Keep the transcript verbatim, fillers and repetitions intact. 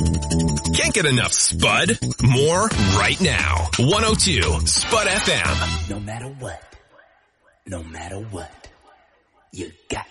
Can't get enough Spud? More right now. one oh two Spud F M. No matter what, no matter what, you got